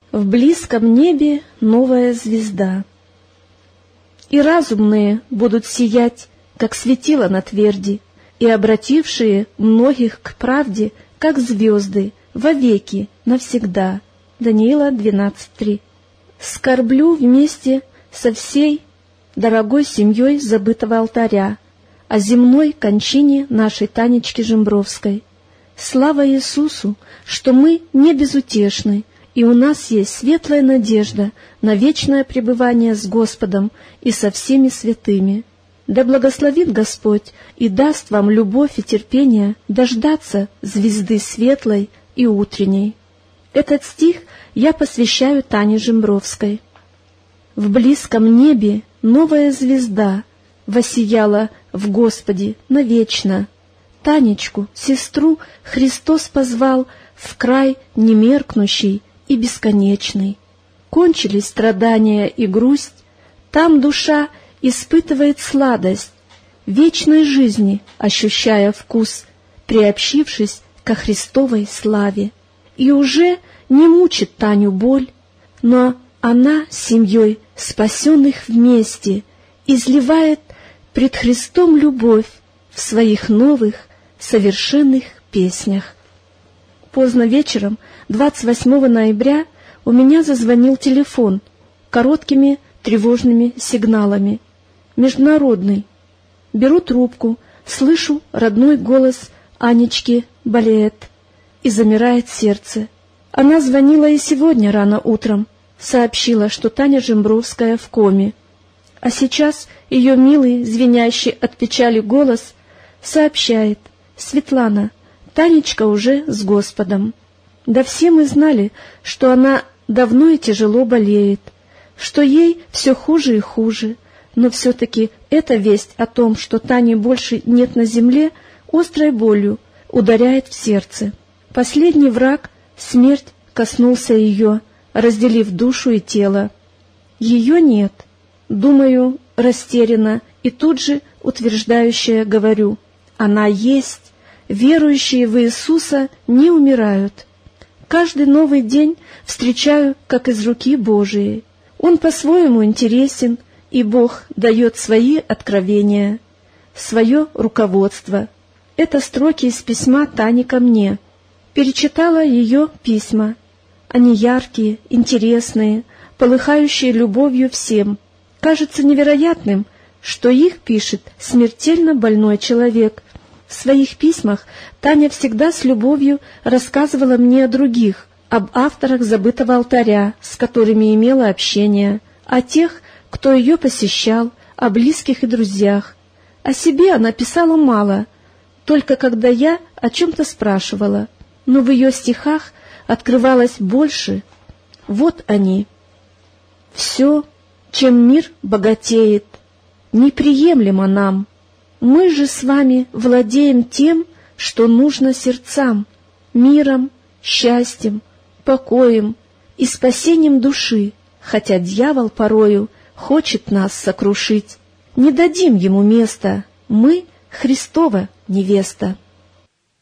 В близком небе новая звезда. И разумные будут сиять, как светило на тверди, и обратившие многих к правде, как звезды, вовеки, навсегда. Даниила 12:3. Скорблю вместе со всей дорогой семьей забытого алтаря о земной кончине нашей Танечки Жембровской. Слава Иисусу, что мы не безутешны, и у нас есть светлая надежда на вечное пребывание с Господом и со всеми святыми. Да благословит Господь и даст вам любовь и терпение дождаться звезды светлой и утренней. Этот стих я посвящаю Тане Жембровской. В близком небе новая звезда воссияла в Господе навечно. Танечку, сестру, Христос позвал в край немеркнущий и бесконечный. Кончились страдания и грусть, там душа испытывает сладость вечной жизни, ощущая вкус, приобщившись ко Христовой славе. И уже не мучит Таню боль, но она с семьей спасенных вместе изливает пред Христом любовь в своих новых, совершенных песнях. Поздно вечером, 28 ноября, у меня зазвонил телефон короткими тревожными сигналами. Международный. Беру трубку, слышу родной голос Анечки Балеет, и замирает сердце. Она звонила и сегодня рано утром, сообщила, что Таня Жембровская в коме. А сейчас ее милый, звенящий от печали голос сообщает: «Светлана, Танечка уже с Господом». Да все мы знали, что она давно и тяжело болеет, что ей все хуже и хуже, но все-таки эта весть о том, что Тани больше нет на земле, острой болью ударяет в сердце. Последний враг, смерть, коснулся ее, разделив душу и тело. Ее нет, думаю, растерянно, и тут же утверждающая говорю: она есть, верующие в Иисуса не умирают. Каждый новый день встречаю, как из руки Божией. Он по-своему интересен, и Бог дает свои откровения, свое руководство. Это строки из письма Тани ко мне. Перечитала ее письма. Они яркие, интересные, полыхающие любовью всем. Кажется невероятным, что их пишет смертельно больной человек. В своих письмах Таня всегда с любовью рассказывала мне о других, об авторах забытого алтаря, с которыми имела общение, о тех, кто ее посещал, о близких и друзьях. О себе она писала мало, только когда я о чем-то спрашивала, но в ее стихах открывалось больше. Вот они. «Все, чем мир богатеет, неприемлемо нам. Мы же с вами владеем тем, что нужно сердцам, миром, счастьем, покоем и спасением души, хотя дьявол порою хочет нас сокрушить. Не дадим ему места, мы Христова невеста».